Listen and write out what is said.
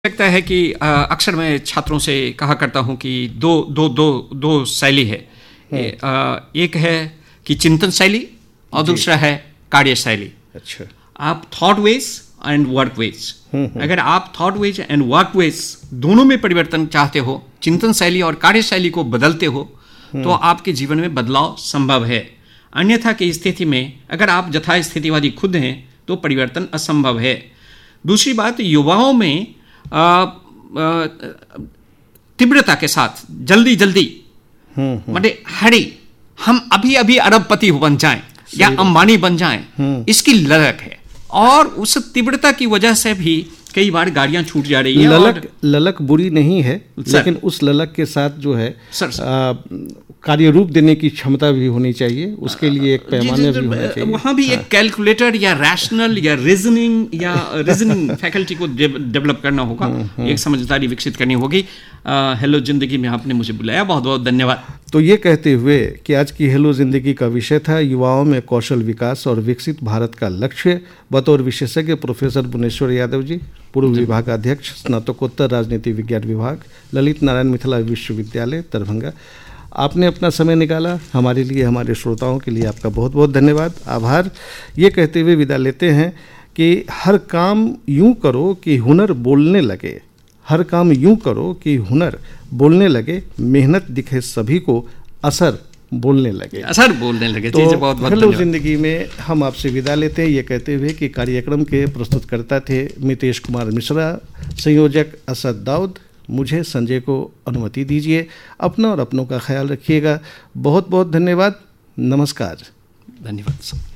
लगता है कि अक्सर मैं छात्रों से कहा करता हूं कि दो शैली है। एक है कि चिंतन शैली और दूसरा है कार्य शैली। अच्छा, आप thought veg and work veg, अगर आप thought veg and work veg दोनों में परिवर्तन चाहते हो, चिंतन शैली और कार्य शैली को बदलते हो, तो आपके जीवन में बदलाव संभव है। अन्यथा की स्थिति में अगर आप यथा स्थितिवादी खुद हैं तो परिवर्तन असंभव है। दूसरी बात, युवाओं में तीव्रता के साथ जल्दी मतलब हरी, हम अभी अरबपति बन जाएं या अंबानी बन जाएं, इसकी ललक है। और उस तीव्रता की वजह से भी कई बार गाड़ियां छूट जा रही है। ललक बुरी नहीं है, लेकिन उस ललक के साथ जो है कार्य रूप देने की क्षमता भी होनी चाहिए। उसके लिए एक पैमाने भी होना चाहिए। वहाँ भी एक कैलकुलेटर या रैशनल या रीजनिंग फैकल्टी को डेवलप करना होगा, एक समझदारी विकसित करनी होगी। हेलो जिंदगी में आपने मुझे बुलाया, बहुत बहुत धन्यवाद। तो ये कहते हुए कि आज की हेलो जिंदगी का विषय था युवाओं में कौशल विकास और विकसित भारत का लक्ष्य। बतौर विशेषज्ञ प्रोफेसर भुवनेश्वर यादव जी, पूर्व विभागाध्यक्ष, स्नातकोत्तर राजनीति विज्ञान विभाग, ललित नारायण मिथिला विश्वविद्यालय दरभंगा, आपने अपना समय निकाला हमारे लिए, हमारे श्रोताओं के लिए आपका बहुत बहुत धन्यवाद, आभार। ये कहते हुए विदा लेते हैं कि हर काम यूं करो कि हुनर बोलने लगे, हर काम यूं करो कि हुनर बोलने लगे, मेहनत दिखे सभी को, असर बोलने लगे। तो बहुत हेलो जिंदगी में हम आपसे विदा लेते हैं ये कहते हुए कि कार्यक्रम के प्रस्तुतकर्ता थे मितेश कुमार मिश्रा, संयोजक असद दाऊद, मुझे संजय को अनुमति दीजिए। अपना और अपनों का ख्याल रखिएगा। बहुत बहुत धन्यवाद। नमस्कार। धन्यवाद।